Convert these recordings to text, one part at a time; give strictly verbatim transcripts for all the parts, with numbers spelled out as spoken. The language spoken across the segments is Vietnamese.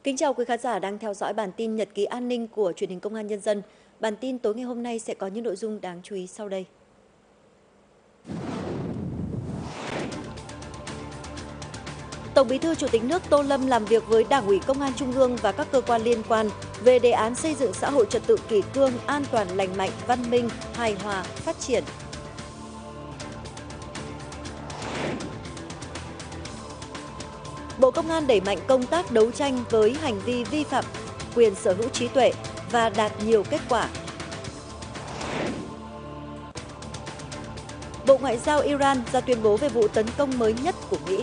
Kính chào quý khán giả đang theo dõi bản tin Nhật ký an ninh của truyền hình Công an Nhân dân. Bản tin tối ngày hôm nay sẽ có những nội dung đáng chú ý sau đây. Tổng Bí thư Chủ tịch nước Tô Lâm làm việc với Đảng ủy Công an Trung ương và các cơ quan liên quan về đề án xây dựng xã hội trật tự kỷ cương, an toàn, lành mạnh, văn minh, hài hòa, phát triển. Bộ Công an đẩy mạnh công tác đấu tranh với hành vi vi phạm quyền sở hữu trí tuệ và đạt nhiều kết quả. Bộ Ngoại giao Iran ra tuyên bố về vụ tấn công mới nhất của Mỹ.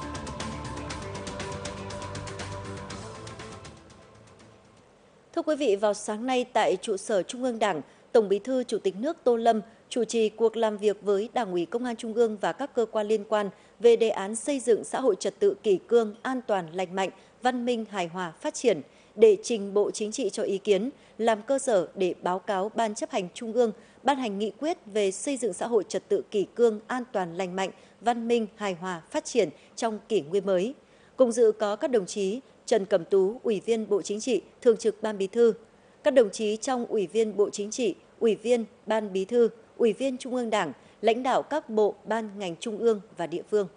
Thưa quý vị, vào sáng nay tại trụ sở Trung ương Đảng, Tổng Bí thư Chủ tịch nước Tô Lâm chủ trì cuộc làm việc với Đảng ủy Công an Trung ương và các cơ quan liên quan về đề án xây dựng xã hội trật tự kỷ cương, an toàn, lành mạnh, văn minh, hài hòa, phát triển để trình Bộ Chính trị cho ý kiến, làm cơ sở để báo cáo Ban chấp hành Trung ương ban hành nghị quyết về xây dựng xã hội trật tự kỷ cương, an toàn, lành mạnh, văn minh, hài hòa, phát triển trong kỷ nguyên mới. Cùng dự có các đồng chí Trần Cẩm Tú, Ủy viên Bộ Chính trị, Thường trực Ban Bí thư, các đồng chí trong Ủy viên Bộ Chính trị, Ủy viên Ban Bí thư, Ủy viên Trung ương Đảng, lãnh đạo các bộ, ban, ngành trung ương và địa phương.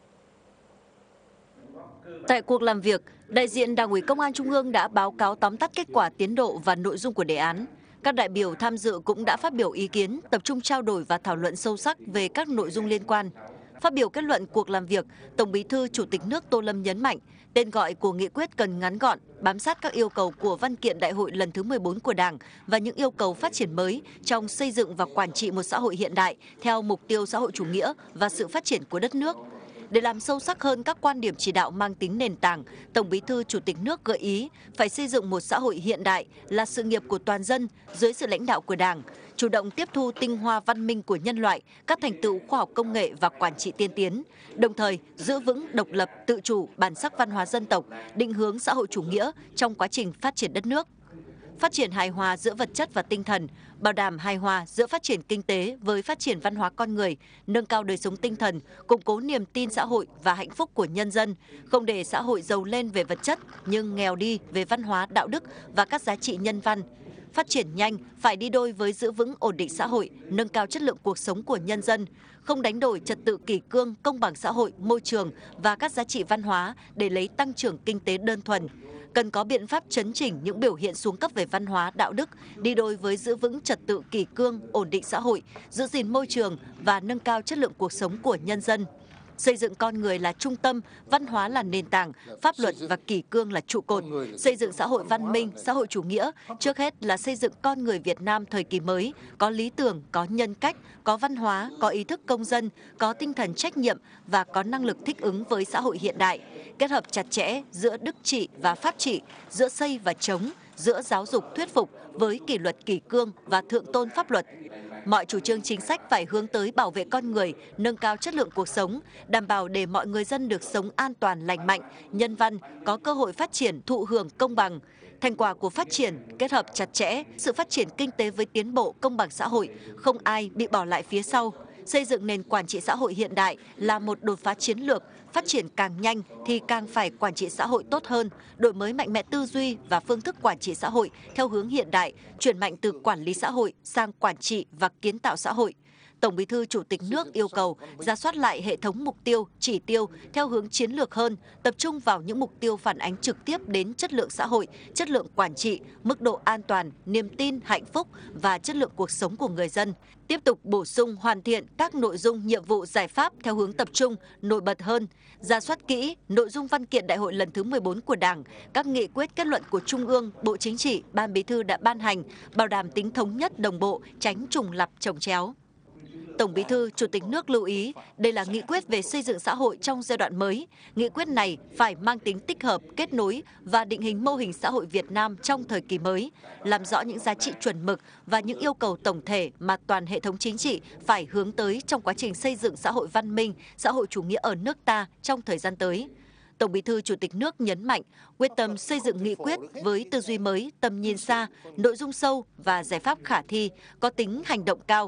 Tại cuộc làm việc, đại diện Đảng ủy Công an Trung ương đã báo cáo tóm tắt kết quả, tiến độ và nội dung của đề án. Các đại biểu tham dự cũng đã phát biểu ý kiến, tập trung trao đổi và thảo luận sâu sắc về các nội dung liên quan. Phát biểu kết luận cuộc làm việc, Tổng Bí thư Chủ tịch nước Tô Lâm nhấn mạnh, tên gọi của nghị quyết cần ngắn gọn, bám sát các yêu cầu của văn kiện Đại hội lần thứ mười bốn của Đảng và những yêu cầu phát triển mới trong xây dựng và quản trị một xã hội hiện đại theo mục tiêu xã hội chủ nghĩa và sự phát triển của đất nước. Để làm sâu sắc hơn các quan điểm chỉ đạo mang tính nền tảng, Tổng Bí thư Chủ tịch nước gợi ý phải xây dựng một xã hội hiện đại là sự nghiệp của toàn dân dưới sự lãnh đạo của Đảng, chủ động tiếp thu tinh hoa văn minh của nhân loại, các thành tựu khoa học công nghệ và quản trị tiên tiến, đồng thời giữ vững độc lập, tự chủ, bản sắc văn hóa dân tộc, định hướng xã hội chủ nghĩa trong quá trình phát triển đất nước. Phát triển hài hòa giữa vật chất và tinh thần, bảo đảm hài hòa giữa phát triển kinh tế với phát triển văn hóa con người, nâng cao đời sống tinh thần, củng cố niềm tin xã hội và hạnh phúc của nhân dân, không để xã hội giàu lên về vật chất nhưng nghèo đi về văn hóa, đạo đức và các giá trị nhân văn. Phát triển nhanh phải đi đôi với giữ vững ổn định xã hội, nâng cao chất lượng cuộc sống của nhân dân, không đánh đổi trật tự kỷ cương, công bằng xã hội, môi trường và các giá trị văn hóa để lấy tăng trưởng kinh tế đơn thuần. Cần có biện pháp chấn chỉnh những biểu hiện xuống cấp về văn hóa, đạo đức, đi đôi với giữ vững trật tự kỷ cương, ổn định xã hội, giữ gìn môi trường và nâng cao chất lượng cuộc sống của nhân dân. Xây dựng con người là trung tâm, văn hóa là nền tảng, pháp luật và kỷ cương là trụ cột. Xây dựng xã hội văn minh, xã hội chủ nghĩa, trước hết là xây dựng con người Việt Nam thời kỳ mới, có lý tưởng, có nhân cách, có văn hóa, có ý thức công dân, có tinh thần trách nhiệm và có năng lực thích ứng với xã hội hiện đại. Kết hợp chặt chẽ giữa đức trị và pháp trị, giữa xây và chống, giữa giáo dục thuyết phục với kỷ luật kỷ cương và thượng tôn pháp luật. Mọi chủ trương chính sách phải hướng tới bảo vệ con người, nâng cao chất lượng cuộc sống, đảm bảo để mọi người dân được sống an toàn, lành mạnh, nhân văn, có cơ hội phát triển, thụ hưởng công bằng. Thành quả của phát triển kết hợp chặt chẽ sự phát triển kinh tế với tiến bộ công bằng xã hội, không ai bị bỏ lại phía sau. Xây dựng nền quản trị xã hội hiện đại là một đột phá chiến lược, phát triển càng nhanh thì càng phải quản trị xã hội tốt hơn, đổi mới mạnh mẽ tư duy và phương thức quản trị xã hội theo hướng hiện đại, chuyển mạnh từ quản lý xã hội sang quản trị và kiến tạo xã hội. Tổng Bí thư Chủ tịch nước yêu cầu rà soát lại hệ thống mục tiêu, chỉ tiêu theo hướng chiến lược hơn, tập trung vào những mục tiêu phản ánh trực tiếp đến chất lượng xã hội, chất lượng quản trị, mức độ an toàn, niềm tin, hạnh phúc và chất lượng cuộc sống của người dân. Tiếp tục bổ sung hoàn thiện các nội dung nhiệm vụ giải pháp theo hướng tập trung, nổi bật hơn, rà soát kỹ nội dung văn kiện Đại hội lần thứ mười bốn của Đảng, các nghị quyết kết luận của Trung ương, Bộ Chính trị, Ban Bí thư đã ban hành, bảo đảm tính thống nhất đồng bộ, tránh trùng lặp chồng chéo. Tổng Bí thư Chủ tịch nước lưu ý đây là nghị quyết về xây dựng xã hội trong giai đoạn mới. Nghị quyết này phải mang tính tích hợp, kết nối và định hình mô hình xã hội Việt Nam trong thời kỳ mới, làm rõ những giá trị chuẩn mực và những yêu cầu tổng thể mà toàn hệ thống chính trị phải hướng tới trong quá trình xây dựng xã hội văn minh, xã hội chủ nghĩa ở nước ta trong thời gian tới. Tổng Bí thư Chủ tịch nước nhấn mạnh quyết tâm xây dựng nghị quyết với tư duy mới, tầm nhìn xa, nội dung sâu và giải pháp khả thi, có tính hành động cao.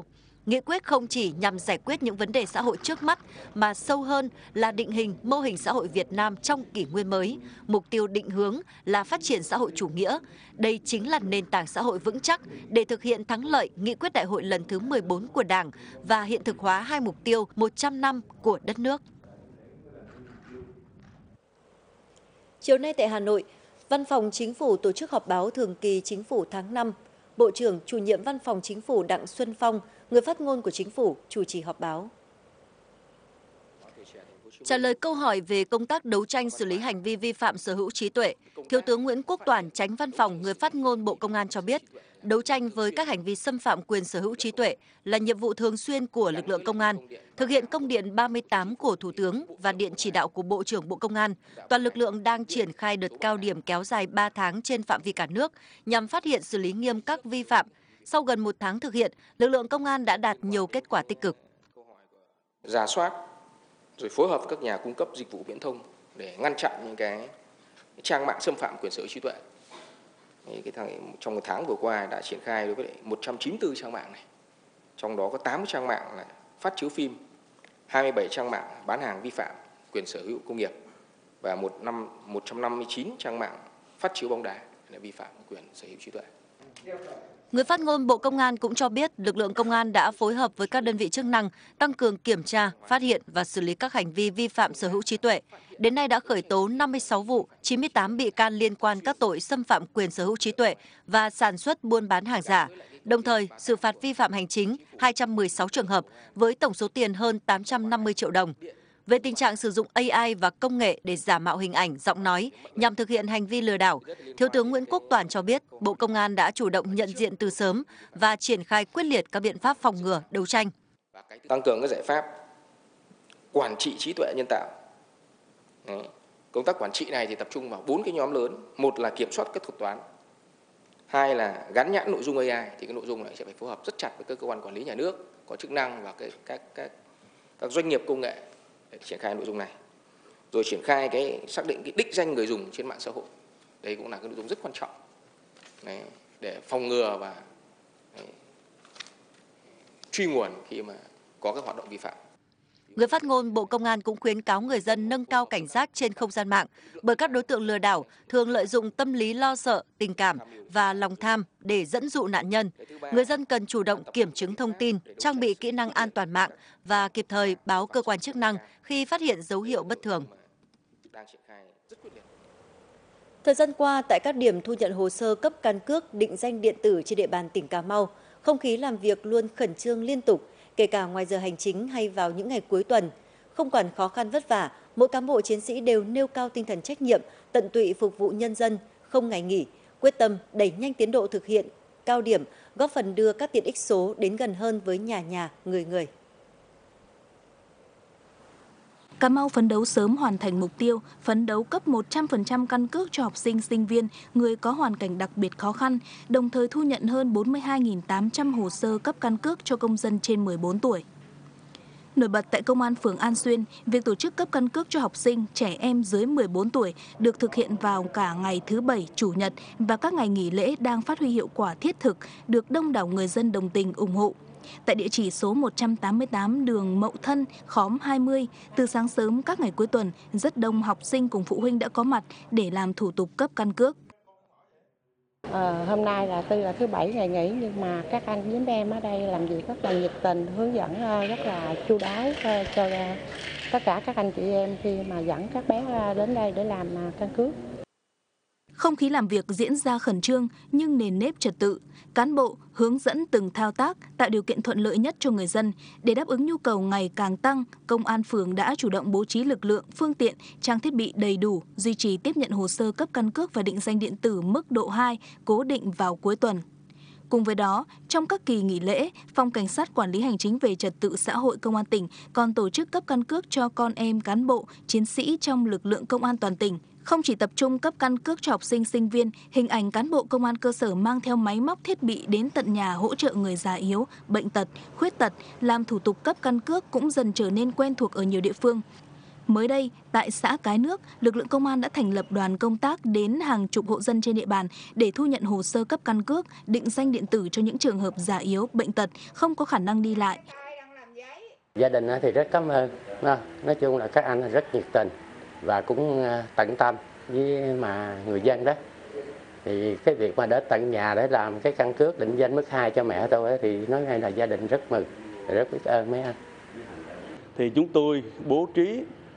Nghị quyết không chỉ nhằm giải quyết những vấn đề xã hội trước mắt mà sâu hơn là định hình mô hình xã hội Việt Nam trong kỷ nguyên mới. Mục tiêu định hướng là phát triển xã hội chủ nghĩa. Đây chính là nền tảng xã hội vững chắc để thực hiện thắng lợi nghị quyết đại hội lần thứ mười bốn của Đảng và hiện thực hóa hai mục tiêu một trăm năm của đất nước. Chiều nay tại Hà Nội, Văn phòng Chính phủ tổ chức họp báo thường kỳ Chính phủ tháng năm. Bộ trưởng Chủ nhiệm Văn phòng Chính phủ Đặng Xuân Phong, người phát ngôn của Chính phủ, chủ trì họp báo. Trả lời câu hỏi về công tác đấu tranh xử lý hành vi vi phạm sở hữu trí tuệ, Thiếu tướng Nguyễn Quốc Toản, Chánh Văn phòng người phát ngôn Bộ Công an cho biết, đấu tranh với các hành vi xâm phạm quyền sở hữu trí tuệ là nhiệm vụ thường xuyên của lực lượng công an. Thực hiện công điện ba mươi tám của Thủ tướng và điện chỉ đạo của Bộ trưởng Bộ Công an, toàn lực lượng đang triển khai đợt cao điểm kéo dài ba tháng trên phạm vi cả nước nhằm phát hiện xử lý nghiêm các vi phạm. Sau gần một tháng thực hiện, lực lượng công an đã đạt nhiều kết quả tích cực. Rà soát, rồi phối hợp với các nhà cung cấp dịch vụ viễn thông để ngăn chặn những cái trang mạng xâm phạm quyền sở hữu trí tuệ. Cái thằng, trong một tháng vừa qua đã triển khai đối với một trăm chín mươi tư trang mạng này, trong đó có tám trang mạng là phát chiếu phim, hai mươi bảy trang mạng bán hàng vi phạm quyền sở hữu công nghiệp và một năm một trăm năm mươi chín trang mạng phát chiếu bóng đá là vi phạm quyền sở hữu trí tuệ. Người phát ngôn Bộ Công an cũng cho biết lực lượng công an đã phối hợp với các đơn vị chức năng tăng cường kiểm tra, phát hiện và xử lý các hành vi vi phạm sở hữu trí tuệ. Đến nay đã khởi tố năm mươi sáu vụ, chín mươi tám bị can liên quan các tội xâm phạm quyền sở hữu trí tuệ và sản xuất buôn bán hàng giả. Đồng thời, xử phạt vi phạm hành chính hai trăm mười sáu trường hợp với tổng số tiền hơn tám trăm năm mươi triệu đồng. Về tình trạng sử dụng A I và công nghệ để giả mạo hình ảnh, giọng nói nhằm thực hiện hành vi lừa đảo, Thiếu tướng Nguyễn Quốc Toản cho biết Bộ Công an đã chủ động nhận diện từ sớm và triển khai quyết liệt các biện pháp phòng ngừa, đấu tranh. Tăng cường các giải pháp quản trị trí tuệ nhân tạo. Đấy. Công tác quản trị này thì tập trung vào bốn cái nhóm lớn. Một là kiểm soát các thuật toán. Hai là gắn nhãn nội dung A I, thì cái nội dung này sẽ phải phối hợp rất chặt với các cơ quan quản lý nhà nước có chức năng và các các các, các doanh nghiệp công nghệ để triển khai nội dung này. Rồi triển khai cái xác định cái đích danh người dùng trên mạng xã hội. Đây cũng là cái nội dung rất quan trọng. Đấy, để phòng ngừa và đấy, truy nguồn khi mà có các hoạt động vi phạm. Người phát ngôn Bộ Công an cũng khuyến cáo người dân nâng cao cảnh giác trên không gian mạng bởi các đối tượng lừa đảo thường lợi dụng tâm lý lo sợ, tình cảm và lòng tham để dẫn dụ nạn nhân. Người dân cần chủ động kiểm chứng thông tin, trang bị kỹ năng an toàn mạng và kịp thời báo cơ quan chức năng khi phát hiện dấu hiệu bất thường. Thời gian qua, tại các điểm thu nhận hồ sơ cấp căn cước định danh điện tử trên địa bàn tỉnh Cà Mau, không khí làm việc luôn khẩn trương liên tục, kể cả ngoài giờ hành chính hay vào những ngày cuối tuần. Không quản khó khăn vất vả, mỗi cán bộ chiến sĩ đều nêu cao tinh thần trách nhiệm, tận tụy phục vụ nhân dân, không ngày nghỉ, quyết tâm đẩy nhanh tiến độ thực hiện cao điểm, góp phần đưa các tiện ích số đến gần hơn với nhà nhà, người người. Cà Mau phấn đấu sớm hoàn thành mục tiêu, phấn đấu cấp một trăm phần trăm căn cước cho học sinh, sinh viên, người có hoàn cảnh đặc biệt khó khăn, đồng thời thu nhận hơn bốn mươi hai nghìn tám trăm hồ sơ cấp căn cước cho công dân trên mười bốn tuổi. Nổi bật tại Công an phường An Xuyên, việc tổ chức cấp căn cước cho học sinh, trẻ em dưới mười bốn tuổi được thực hiện vào cả ngày thứ Bảy, Chủ nhật và các ngày nghỉ lễ đang phát huy hiệu quả thiết thực, được đông đảo người dân đồng tình ủng hộ. Tại địa chỉ số một trăm tám mươi tám đường Mậu Thân, khóm hai mươi, từ sáng sớm các ngày cuối tuần, rất đông học sinh cùng phụ huynh đã có mặt để làm thủ tục cấp căn cước. À, hôm nay là tuy là thứ Bảy ngày nghỉ nhưng mà các anh với em ở đây làm việc rất là nhiệt tình, hướng dẫn rất là chu đáo cho tất cả các anh chị em khi mà dẫn các bé đến đây để làm căn cước. Không khí làm việc diễn ra khẩn trương nhưng nền nếp trật tự. Cán bộ hướng dẫn từng thao tác, tạo điều kiện thuận lợi nhất cho người dân. Để đáp ứng nhu cầu ngày càng tăng, Công an phường đã chủ động bố trí lực lượng, phương tiện, trang thiết bị đầy đủ, duy trì tiếp nhận hồ sơ cấp căn cước và định danh điện tử mức độ hai, cố định vào cuối tuần. Cùng với đó, trong các kỳ nghỉ lễ, Phòng Cảnh sát Quản lý Hành chính về Trật tự xã hội Công an tỉnh còn tổ chức cấp căn cước cho con em cán bộ, chiến sĩ trong lực lượng công an toàn tỉnh. Không chỉ tập trung cấp căn cước cho học sinh, sinh viên, hình ảnh cán bộ công an cơ sở mang theo máy móc thiết bị đến tận nhà hỗ trợ người già yếu, bệnh tật, khuyết tật, làm thủ tục cấp căn cước cũng dần trở nên quen thuộc ở nhiều địa phương. Mới đây, tại xã Cái Nước, lực lượng công an đã thành lập đoàn công tác đến hàng chục hộ dân trên địa bàn để thu nhận hồ sơ cấp căn cước, định danh điện tử cho những trường hợp già yếu, bệnh tật, không có khả năng đi lại. Gia đình thì rất cảm ơn. Nói chung là các anh rất nhiệt tình và cũng tận tâm với mà người dân đó. Thì cái việc mà đến tận nhà để làm cái căn cước định danh mức hai cho mẹ tôi thì nói ngay là gia đình rất mừng, rất biết ơn mấy anh. Thì chúng tôi bố trí